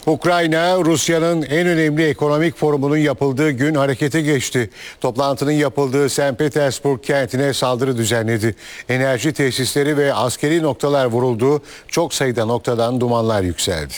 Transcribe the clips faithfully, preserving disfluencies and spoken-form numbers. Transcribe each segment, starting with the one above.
Ukrayna, Rusya'nın en önemli ekonomik forumunun yapıldığı gün harekete geçti. Toplantının yapıldığı Sankt Petersburg kentine saldırı düzenledi. Enerji tesisleri ve askeri noktalar vuruldu. Çok sayıda noktadan dumanlar yükseldi.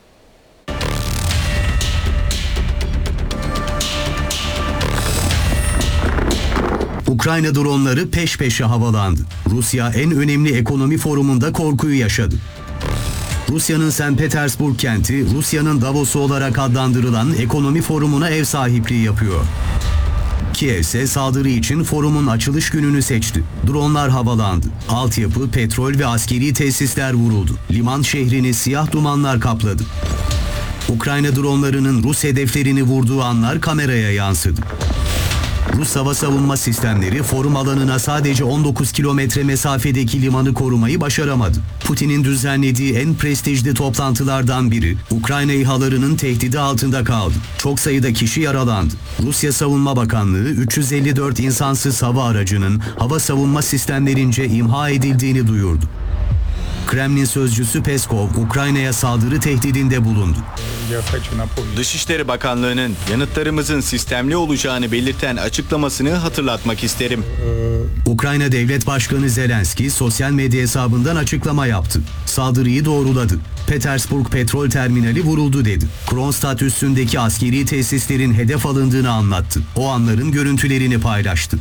Ukrayna dronları peş peşe havalandı. Rusya en önemli ekonomi forumunda korkuyu yaşadı. Rusya'nın Sankt Petersburg kenti, Rusya'nın Davos'u olarak adlandırılan ekonomi forumuna ev sahipliği yapıyor. Kiev ise saldırı için forumun açılış gününü seçti. Dronlar havalandı. Altyapı, petrol ve askeri tesisler vuruldu. Liman şehrini siyah dumanlar kapladı. Ukrayna dronlarının Rus hedeflerini vurduğu anlar kameraya yansıdı. Rus hava savunma sistemleri forum alanına sadece on dokuz kilometre mesafedeki limanı korumayı başaramadı. Putin'in düzenlediği en prestijli toplantılardan biri, Ukrayna İHA'larının tehdidi altında kaldı. Çok sayıda kişi yaralandı. Rusya Savunma Bakanlığı üç yüz elli dört insansız hava aracının hava savunma sistemlerince imha edildiğini duyurdu. Kremlin sözcüsü Peskov, Ukrayna'ya saldırı tehdidinde bulundu. Dışişleri Bakanlığı'nın yanıtlarımızın sistemli olacağını belirten açıklamasını hatırlatmak isterim. Ukrayna Devlet Başkanı Zelenski sosyal medya hesabından açıklama yaptı. Saldırıyı doğruladı. Petersburg Petrol Terminali vuruldu dedi. Kronstadt üssündeki askeri tesislerin hedef alındığını anlattı. O anların görüntülerini paylaştı.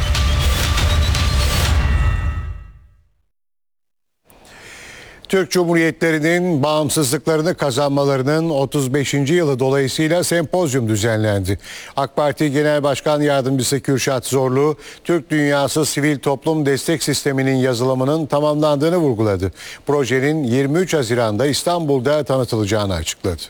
Türk Cumhuriyetlerinin bağımsızlıklarını kazanmalarının otuz beşinci yılı dolayısıyla sempozyum düzenlendi. AK Parti Genel Başkan Yardımcısı Kürşat Zorlu, Türk Dünyası Sivil Toplum Destek Sistemi'nin yazılımının tamamlandığını vurguladı. Projenin yirmi üç Haziran'da İstanbul'da tanıtılacağını açıkladı.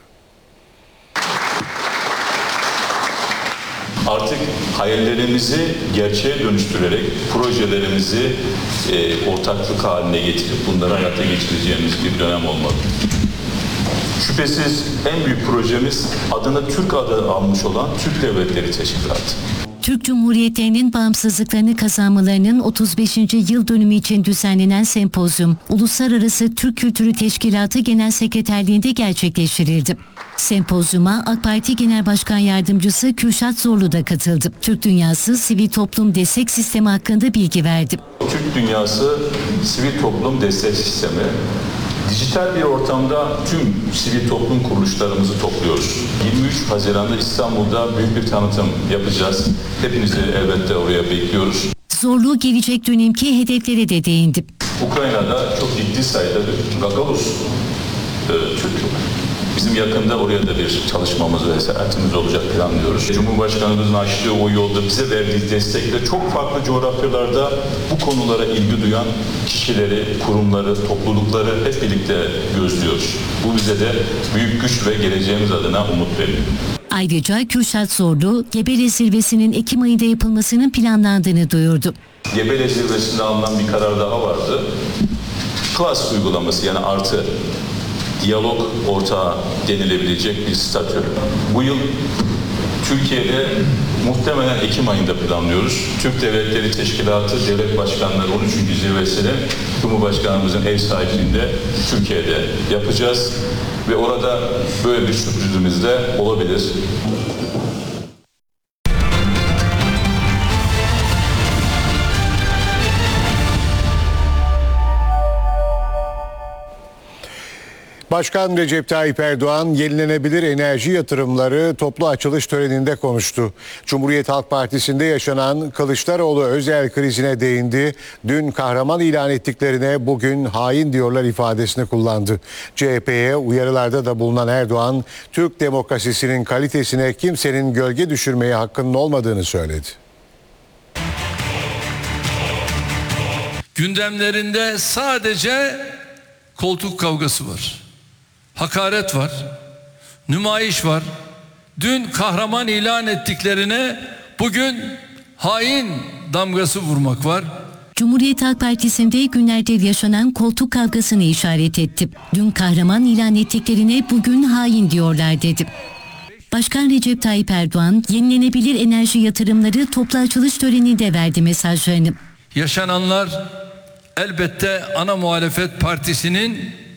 Artık hayallerimizi gerçeğe dönüştürerek projelerimizi e, ortaklık haline getirip bunları hayata geçireceğimiz bir dönem olmalı. Şüphesiz en büyük projemiz adına Türk adı almış olan Türk Devletleri Teşkilatı. Türk Cumhuriyetlerinin bağımsızlıklarını kazanmalarının otuz beşinci yıl dönümü için düzenlenen sempozyum, Uluslararası Türk Kültürü Teşkilatı Genel Sekreterliğinde gerçekleştirildi. Sempozyuma AK Parti Genel Başkan Yardımcısı Kürşat Zorlu da katıldı. Türk Dünyası Sivil Toplum Destek Sistemi hakkında bilgi verdi. Türk Dünyası Sivil Toplum Destek Sistemi, dijital bir ortamda tüm sivil toplum kuruluşlarımızı topluyoruz. yirmi üç Haziran'da İstanbul'da büyük bir tanıtım yapacağız. Hepinizi elbette oraya bekliyoruz. Zorlu gelecek dönemki hedeflere de değindi. Ukrayna'da çok ciddi sayıda bir Gagavuz e, Türk var. Bizim yakında oraya da bir çalışmamız ve seyahatimiz olacak planlıyoruz. Cumhurbaşkanımızın açtığı o yolda bize verdiği destekle çok farklı coğrafyalarda bu konulara ilgi duyan kişileri, kurumları, toplulukları hep birlikte gözlüyoruz. Bu bize de büyük güç ve geleceğimiz adına umut veriyor. Ayrıca Kürşat Zorlu, Gebele Zirvesi'nin Ekim ayında yapılmasının planlandığını duyurdu. Gebele Zirvesi'nde alınan bir karar daha vardı. Klas uygulaması, yani artı diyalog ortağı denilebilecek bir statü. Bu yıl Türkiye'de muhtemelen Ekim ayında planlıyoruz. Türk Devletleri Teşkilatı Devlet Başkanları on üçüncü zirvesini Cumhurbaşkanımızın ev sahipliğinde Türkiye'de yapacağız ve orada böyle bir sürprizimiz de olabilir. Başkan Recep Tayyip Erdoğan yenilenebilir enerji yatırımları toplu açılış töreninde konuştu. Cumhuriyet Halk Partisi'nde yaşanan Kılıçdaroğlu özel krizine değindi. Dün kahraman ilan ettiklerine bugün hain diyorlar ifadesini kullandı. C H P'ye uyarılarda da bulunan Erdoğan, Türk demokrasisinin kalitesine kimsenin gölge düşürmeye hakkının olmadığını söyledi. Gündemlerinde sadece koltuk kavgası var. Hakaret var, nümayiş var. Dün kahraman ilan ettiklerine bugün hain damgası vurmak var. Cumhuriyet Halk Partisi'nde günlerdir yaşanan koltuk kavgasını işaret etti. Dün kahraman ilan ettiklerine bugün hain diyorlar dedi. Başkan Recep Tayyip Erdoğan, yenilenebilir enerji yatırımları toplu açılış töreninde verdi mesajlarını. Yaşananlar elbette ana muhalefet partisinin